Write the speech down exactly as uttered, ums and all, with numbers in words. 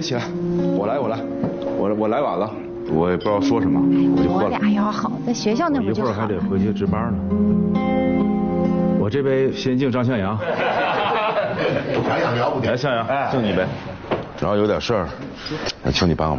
起来，我来，我来，我我来晚了，我也不知道说什么，我就喝了。 我俩要好，在学校那不就好了？ 一会儿还得回去值班呢。我这杯先敬张向阳。 洋洋了不得。 来，向阳，敬你一杯。 正好有点事儿，求你帮个